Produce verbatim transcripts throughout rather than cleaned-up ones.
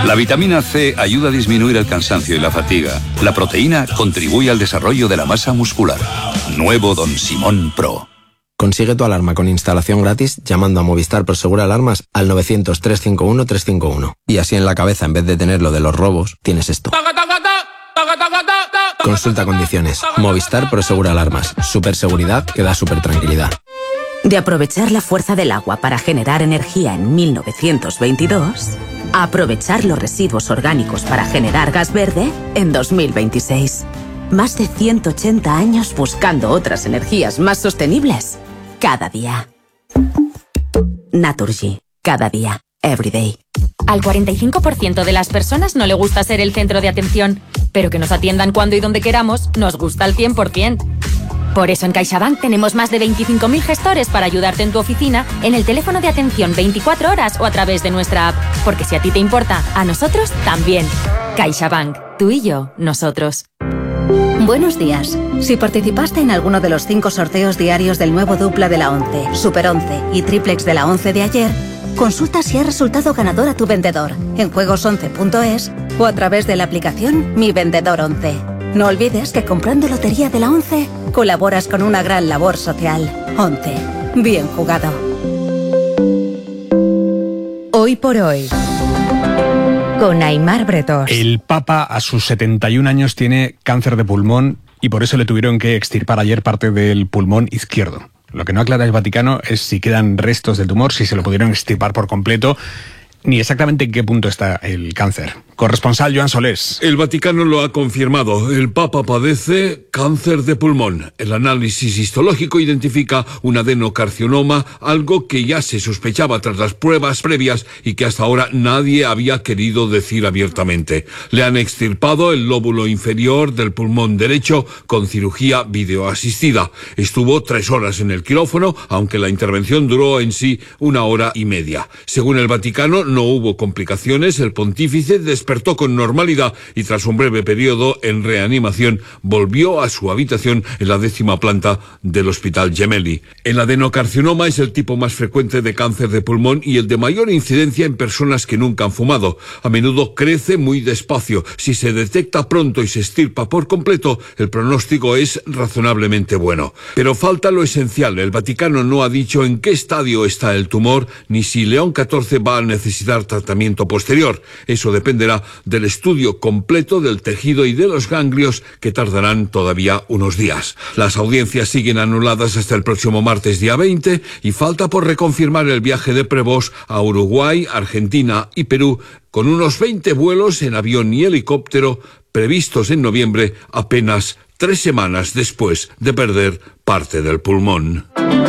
La vitamina C ayuda a disminuir el cansancio y la fatiga. La proteína contribuye al desarrollo de la masa muscular. Nuevo Don Simón Pro. Consigue tu alarma con instalación gratis llamando a Movistar Prosegur Alarmas al novecientos, trescientos cincuenta y uno, trescientos cincuenta y uno. Y así en la cabeza, en vez de tener lo de los robos, tienes esto. Consulta condiciones. Movistar Prosegur Alarmas. Super seguridad que da super tranquilidad. De aprovechar la fuerza del agua para generar energía en mil novecientos veintidós, a aprovechar los residuos orgánicos para generar gas verde en dos mil veintiséis. Más de ciento ochenta años buscando otras energías más sostenibles. Cada día. Naturgy. Cada día. Every day. Al cuarenta y cinco por ciento de las personas no le gusta ser el centro de atención, pero que nos atiendan cuando y donde queramos nos gusta al cien por ciento. Por eso en CaixaBank tenemos más de veinticinco mil gestores para ayudarte en tu oficina, en el teléfono de atención veinticuatro horas o a través de nuestra app. Porque si a ti te importa, a nosotros también. CaixaBank. Tú y yo, nosotros. Buenos días. Si participaste en alguno de los cinco sorteos diarios del nuevo dupla de la once, Super once y Triplex de la once de ayer, consulta si ha resultado ganador a tu vendedor en juegos once punto es o a través de la aplicación Mi Vendedor once. No olvides que comprando Lotería de la once, colaboras con una gran labor social. once. Bien jugado. Hoy por hoy, con Aimar Bretós. El Papa a sus setenta y un años tiene cáncer de pulmón y por eso le tuvieron que extirpar ayer parte del pulmón izquierdo. Lo que no aclara el Vaticano es si quedan restos del tumor, si se lo pudieron extirpar por completo, ni exactamente en qué punto está el cáncer. Corresponsal Joan Solés. El Vaticano lo ha confirmado. El Papa padece cáncer de pulmón. El análisis histológico identifica un adenocarcinoma, algo que ya se sospechaba tras las pruebas previas y que hasta ahora nadie había querido decir abiertamente. Le han extirpado el lóbulo inferior del pulmón derecho con cirugía videoasistida. Estuvo tres horas en el quirófano, aunque la intervención duró en sí una hora y media. Según el Vaticano, no hubo complicaciones. El pontífice despertó con normalidad y tras un breve periodo en reanimación volvió a su habitación en la décima planta del Hospital Gemelli. El adenocarcinoma es el tipo más frecuente de cáncer de pulmón y el de mayor incidencia en personas que nunca han fumado. A menudo crece muy despacio. Si se detecta pronto y se extirpa por completo, el pronóstico es razonablemente bueno. Pero falta lo esencial. El Vaticano no ha dicho en qué estadio está el tumor ni si León catorce va a necesitar tratamiento posterior. Eso dependerá del estudio completo del tejido y de los ganglios, que tardarán todavía unos días. Las audiencias siguen anuladas hasta el próximo martes día veinte y falta por reconfirmar el viaje de Prevost a Uruguay, Argentina y Perú, con unos veinte vuelos en avión y helicóptero previstos en noviembre, apenas tres semanas después de perder parte del pulmón.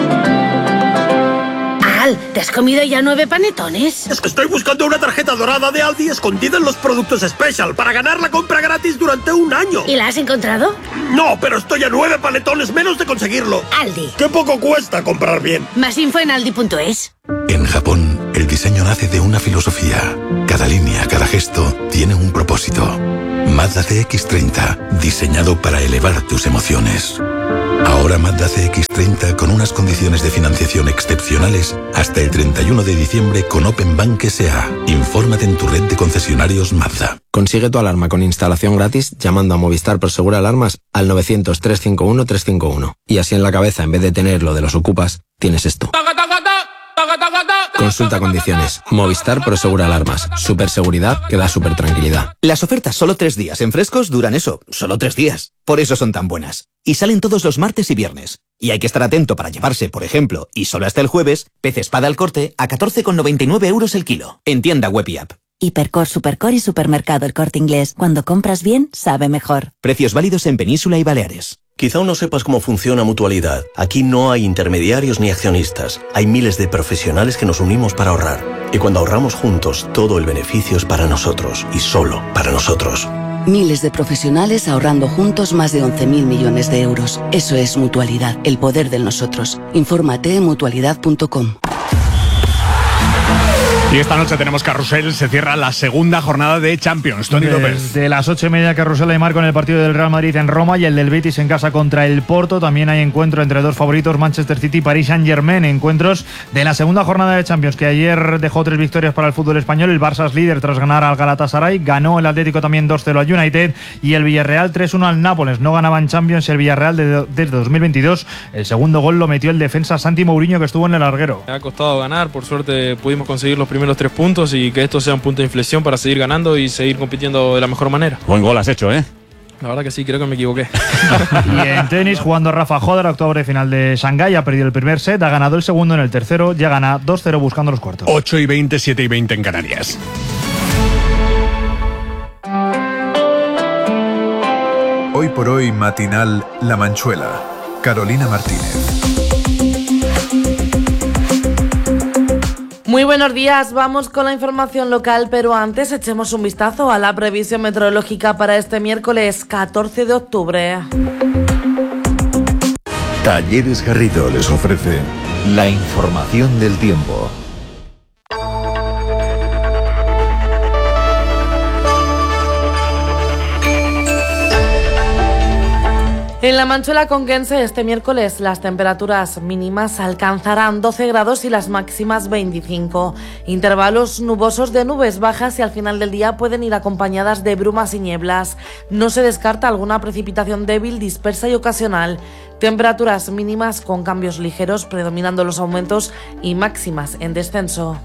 ¿Te has comido ya nueve panetones? Es que estoy buscando una tarjeta dorada de Aldi escondida en los productos Special para ganar la compra gratis durante un año. ¿Y la has encontrado? No, pero estoy a nueve panetones menos de conseguirlo. Aldi. ¡Qué poco cuesta comprar bien! Más info en aldi punto es. En Japón, el diseño nace de una filosofía. Cada línea, cada gesto tiene un propósito. Mazda C X treinta, diseñado para elevar tus emociones. Ahora Mazda C X treinta con unas condiciones de financiación excepcionales hasta el treinta y uno de diciembre con Open Bank S A. Infórmate en tu red de concesionarios Mazda. Consigue tu alarma con instalación gratis llamando a Movistar Prosegur Alarmas al novecientos, trescientos cincuenta y uno, trescientos cincuenta y uno. Y así en la cabeza, en vez de tener lo de los ocupas, tienes esto. Consulta condiciones. Movistar Prosegur Alarmas. Super seguridad que da super tranquilidad. Las ofertas solo tres días en Frescos duran eso, solo tres días. Por eso son tan buenas. Y salen todos los martes y viernes. Y hay que estar atento para llevarse, por ejemplo, y solo hasta el jueves, pez espada al corte a catorce con noventa y nueve euros el kilo. En tienda web y app. Hipercor, Supercor y Supermercado El Corte Inglés. Cuando compras bien, sabe mejor. Precios válidos en Península y Baleares. Quizá aún no sepas cómo funciona Mutualidad. Aquí no hay intermediarios ni accionistas. Hay miles de profesionales que nos unimos para ahorrar. Y cuando ahorramos juntos, todo el beneficio es para nosotros y solo para nosotros. Miles de profesionales ahorrando juntos más de once mil millones de euros. Eso es Mutualidad, el poder del nosotros. Infórmate en mutualidad punto com. Y esta noche tenemos carrusel, se cierra la segunda jornada de Champions. Tony López. De las ocho y media carrusel hay marco en el partido del Real Madrid en Roma y el del Betis en casa contra el Porto. También hay encuentro entre dos favoritos, Manchester City y Paris Saint-Germain. Encuentros de la segunda jornada de Champions, que ayer dejó tres victorias para el fútbol español. El Barça es líder tras ganar al Galatasaray. Ganó el Atlético también dos cero al United y el Villarreal tres uno al Nápoles. No ganaba en Champions el Villarreal desde, desde dos mil veintidós. El segundo gol lo metió el defensa Santi Mourinho, que estuvo en el larguero. Me ha costado ganar, por suerte pudimos conseguir los primeros tres puntos y que esto sea un punto de inflexión para seguir ganando y seguir compitiendo de la mejor manera. Buen gol has hecho, ¿eh? La verdad que sí, creo que me equivoqué. Y en tenis, jugando Rafa Hodder, octavo de final de Shanghái, ha perdido el primer set, ha ganado el segundo en el tercero, ya gana dos cero buscando los cuartos. ocho y veinte, siete y veinte en Canarias. Hoy por hoy matinal La Manchuela. Carolina Martínez. Muy buenos días, vamos con la información local, pero antes echemos un vistazo a la previsión meteorológica para este miércoles catorce de octubre. Talleres Garrido les ofrece la información del tiempo. En la Manchuela conquense este miércoles las temperaturas mínimas alcanzarán doce grados y las máximas veinticinco. Intervalos nubosos de nubes bajas y al final del día pueden ir acompañadas de brumas y nieblas. No se descarta alguna precipitación débil, dispersa y ocasional. Temperaturas mínimas con cambios ligeros, predominando los aumentos, y máximas en descenso.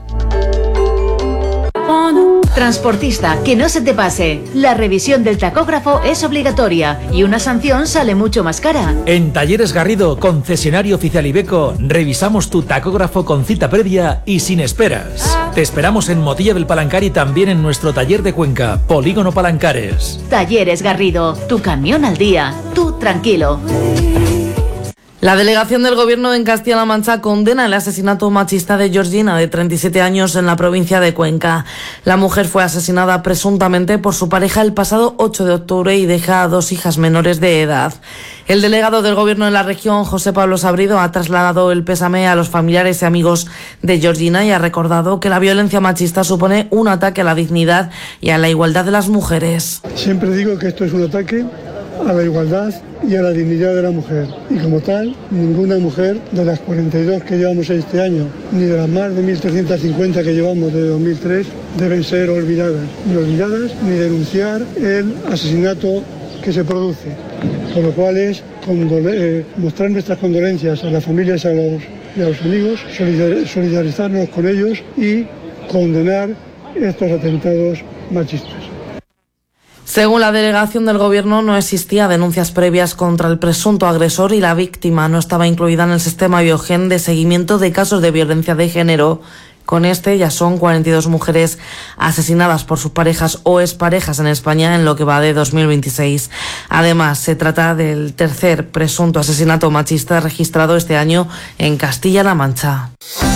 Transportista, que no se te pase. La revisión del tacógrafo es obligatoria y una sanción sale mucho más cara. En Talleres Garrido, concesionario oficial Iveco, revisamos tu tacógrafo con cita previa y sin esperas. Te esperamos en Motilla del Palancar y también en nuestro taller de Cuenca, Polígono Palancares. Talleres Garrido, tu camión al día, tú tranquilo. La delegación del Gobierno en Castilla-La Mancha condena el asesinato machista de Georgina, de treinta y siete años, en la provincia de Cuenca. La mujer fue asesinada presuntamente por su pareja el pasado ocho de octubre y deja a dos hijas menores de edad. El delegado del Gobierno en la región, José Pablo Sabrido, ha trasladado el pésame a los familiares y amigos de Georgina y ha recordado que la violencia machista supone un ataque a la dignidad y a la igualdad de las mujeres. Siempre digo que esto es un ataque a la igualdad y a la dignidad de la mujer. Y como tal, ninguna mujer de las cuarenta y dos que llevamos este año, ni de las más de mil trescientas cincuenta que llevamos desde dos mil tres, deben ser olvidadas. Ni olvidadas ni denunciar el asesinato que se produce. Con lo cual es eh, mostrar nuestras condolencias a las familias y a los, y a los amigos, solidar, solidarizarnos con ellos y condenar estos atentados machistas. Según la delegación del Gobierno, no existía denuncias previas contra el presunto agresor y la víctima no estaba incluida en el sistema Biogen de seguimiento de casos de violencia de género. Con este ya son cuarenta y dos mujeres asesinadas por sus parejas o exparejas en España en lo que va de dos mil veintiséis. Además, se trata del tercer presunto asesinato machista registrado este año en Castilla-La Mancha.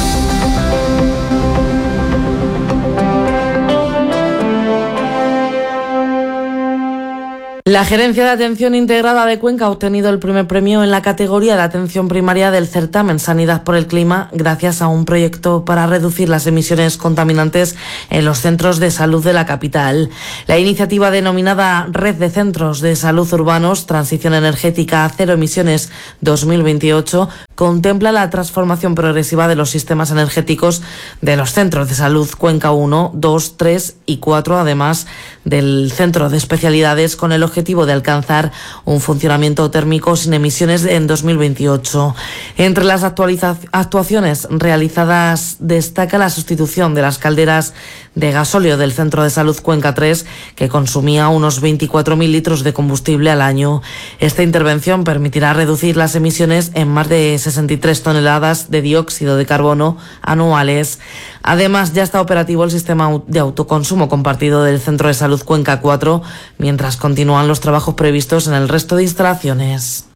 La Gerencia de Atención Integrada de Cuenca ha obtenido el primer premio en la categoría de atención primaria del certamen Sanidad por el Clima, gracias a un proyecto para reducir las emisiones contaminantes en los centros de salud de la capital. La iniciativa, denominada Red de Centros de Salud Urbanos, Transición Energética a Cero Emisiones dos mil veintiocho, contempla la transformación progresiva de los sistemas energéticos de los centros de salud Cuenca uno, dos, tres y cuatro, además del Centro de Especialidades, con el objetivo de alcanzar un funcionamiento térmico sin emisiones en dos mil veintiocho. Entre las actuaciones realizadas destaca la sustitución de las calderas de gasóleo del Centro de Salud Cuenca tres, que consumía unos veinticuatro mil litros de combustible al año. Esta intervención permitirá reducir las emisiones en más de sesenta y tres toneladas de dióxido de carbono anuales. Además, ya está operativo el sistema de autoconsumo compartido del Centro de Salud Cuenca cuatro, mientras continúan los trabajos previstos en el resto de instalaciones.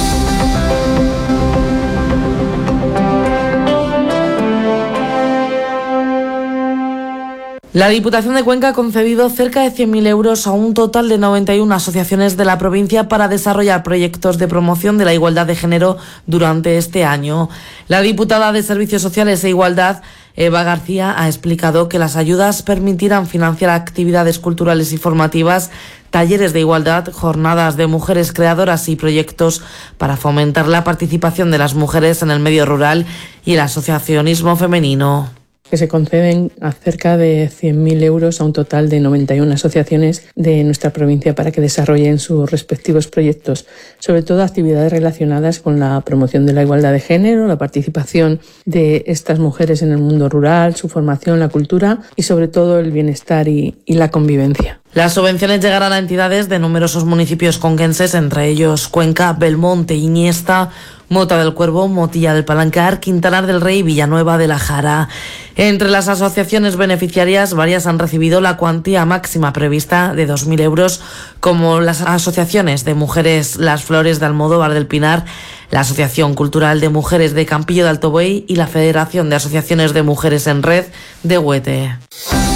La Diputación de Cuenca ha concedido cerca de cien mil euros a un total de noventa y una asociaciones de la provincia para desarrollar proyectos de promoción de la igualdad de género durante este año. La diputada de Servicios Sociales e Igualdad, Eva García ha explicado que las ayudas permitirán financiar actividades culturales y formativas, talleres de igualdad, jornadas de mujeres creadoras y proyectos para fomentar la participación de las mujeres en el medio rural y el asociacionismo femenino. Que se conceden a cerca de cien mil euros a un total de noventa y una asociaciones de nuestra provincia para que desarrollen sus respectivos proyectos, sobre todo actividades relacionadas con la promoción de la igualdad de género, la participación de estas mujeres en el mundo rural, su formación, la cultura y sobre todo el bienestar y, y la convivencia. Las subvenciones llegarán a entidades de numerosos municipios conquenses, entre ellos Cuenca, Belmonte, Iniesta, Mota del Cuervo, Motilla del Palancar, Quintanar del Rey y Villanueva de la Jara. Entre las asociaciones beneficiarias, varias han recibido la cuantía máxima prevista de dos mil euros, como las asociaciones de mujeres Las Flores de Almodóvar del Pinar, la Asociación Cultural de Mujeres de Campillo de Alto Buey y la Federación de Asociaciones de Mujeres en Red de Huete.